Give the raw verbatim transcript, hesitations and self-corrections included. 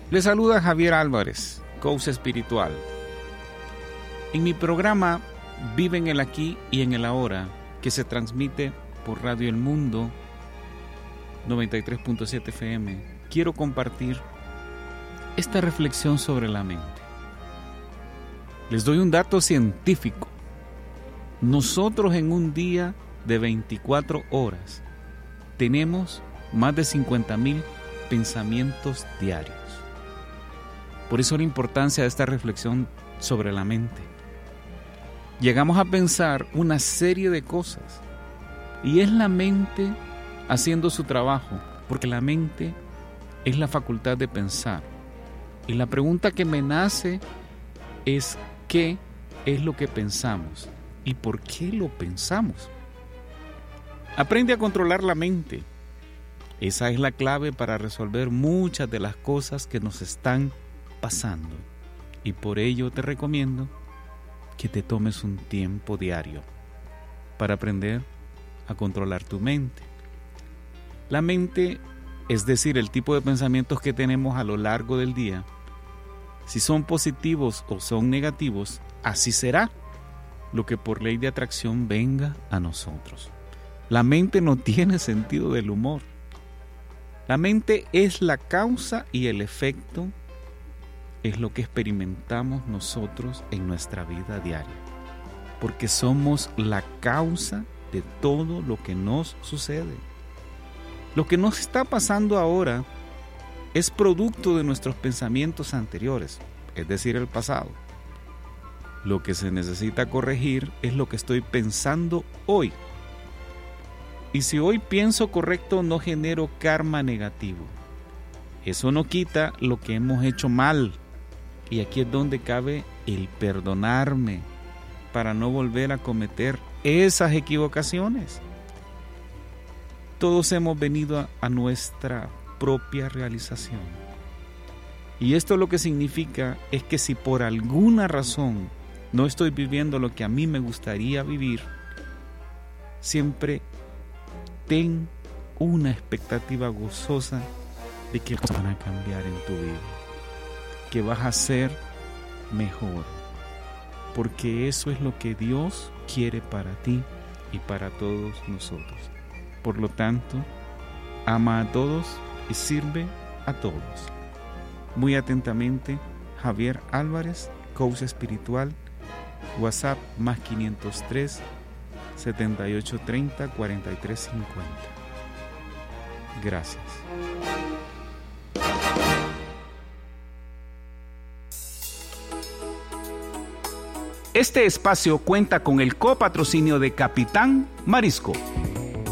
Les saluda Javier Álvarez, coach espiritual. En mi programa Vive en el Aquí y en el Ahora, que se transmite por Radio El Mundo noventa y tres punto siete F M, quiero compartir esta reflexión sobre la mente. Les doy un dato científico. Nosotros en un día de veinticuatro horas tenemos más de cincuenta mil pensamientos diarios. Por eso la importancia de esta reflexión sobre la mente. Llegamos a pensar una serie de cosas y es la mente haciendo su trabajo, porque la mente es la facultad de pensar. Y la pregunta que me nace es ¿qué es lo que pensamos y por qué lo pensamos? Aprende a controlar la mente. Esa es la clave para resolver muchas de las cosas que nos están pasando, y por ello te recomiendo que te tomes un tiempo diario para aprender a controlar tu mente. La mente, es decir, el tipo de pensamientos que tenemos a lo largo del día, si son positivos o son negativos, así será lo que por ley de atracción venga a nosotros. La mente no tiene sentido del humor. La mente es la causa y el efecto es lo que experimentamos nosotros en nuestra vida diaria, porque somos la causa de todo lo que nos sucede. Lo que nos está pasando ahora es producto de nuestros pensamientos anteriores, es decir, el pasado. Lo que se necesita corregir es lo que estoy pensando hoy. Y si hoy pienso correcto, no genero karma negativo. Eso no quita lo que hemos hecho mal. Y aquí es donde cabe el perdonarme para no volver a cometer esas equivocaciones. Todos hemos venido a, a nuestra propia realización. Y esto lo que significa es que si por alguna razón no estoy viviendo lo que a mí me gustaría vivir, siempre ten una expectativa gozosa de que van a cambiar en tu vida, que vas a ser mejor, porque eso es lo que Dios quiere para ti y para todos nosotros. Por lo tanto, ama a todos y sirve a todos. Muy atentamente, Javier Álvarez, coach espiritual. WhatsApp más quinientos tres, setenta y ocho treinta, cuarenta y tres cincuenta. Gracias. Este espacio cuenta con el copatrocinio de Capitán Marisco.